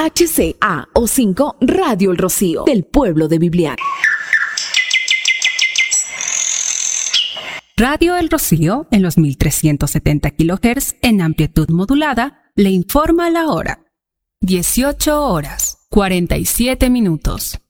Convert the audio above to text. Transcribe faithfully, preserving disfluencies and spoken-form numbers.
H C A O cinco Radio El Rocío, del pueblo de Bibliar. Radio El Rocío, en los mil trescientos setenta kilohertz en amplitud modulada, le informa la hora. dieciocho horas, cuarenta y siete minutos.